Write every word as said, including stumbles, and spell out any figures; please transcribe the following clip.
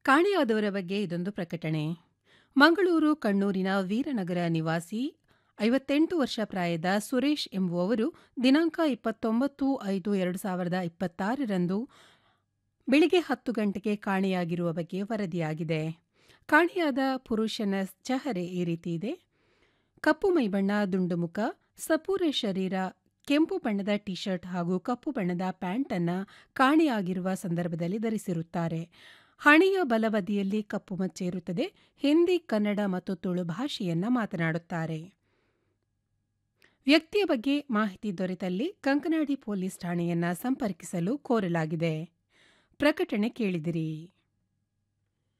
ಕಾಣೆಯಾದವರ ಬಗ್ಗೆ ಇದೊಂದು ಪ್ರಕಟಣೆ. ಮಂಗಳೂರು ಕಣ್ಣೂರಿನ ವೀರನಗರ ನಿವಾಸಿ ಐವತ್ತೆಂಟು ವರ್ಷ ಪ್ರಾಯದ ಸುರೇಶ್ ಎಂಬುವವರು ದಿನಾಂಕ ಇಪ್ಪತ್ತೊಂಬತ್ತು ಐದು ಎರಡು ಸಾವಿರದ ಇಪ್ಪತ್ತಾರರಂದು ಬೆಳಿಗ್ಗೆ ಹತ್ತು ಗಂಟೆಗೆ ಕಾಣೆಯಾಗಿರುವ ಬಗ್ಗೆ ವರದಿಯಾಗಿದೆ. ಕಾಣೆಯಾದ ಪುರುಷನ ಚಹರೆ ಈ ರೀತಿ ಇದೆ. ಕಪ್ಪು ಮೈಬಣ್ಣ, ದುಂಡು ಮುಖ, ಸಪೂರೆ ಶರೀರ, ಕೆಂಪು ಬಣ್ಣದ ಟಿ ಶರ್ಟ್ ಹಾಗೂ ಕಪ್ಪು ಬಣ್ಣದ ಪ್ಯಾಂಟ್ ಅನ್ನು ಕಾಣೆಯಾಗಿರುವ ಸಂದರ್ಭದಲ್ಲಿ ಧರಿಸಿರುತ್ತಾರೆ. ಹಣೆಯ ಬಲಬದಿಯಲ್ಲಿ ಕಪ್ಪು ಮಚ್ಚೆ ಇರುತ್ತದೆ. ಹಿಂದಿ, ಕನ್ನಡ ಮತ್ತು ತುಳು ಭಾಷೆಯನ್ನ ಮಾತನಾಡುತ್ತಾರೆ. ವ್ಯಕ್ತಿಯ ಬಗ್ಗೆ ಮಾಹಿತಿ ದೊರೆತಲ್ಲಿ ಕಂಕನಾಡಿ ಪೊಲೀಸ್ ಠಾಣೆಯನ್ನ ಸಂಪರ್ಕಿಸಲು ಕೋರಲಾಗಿದೆ. ಪ್ರಕಟಣೆ ಕೇಳಿದಿರಿ.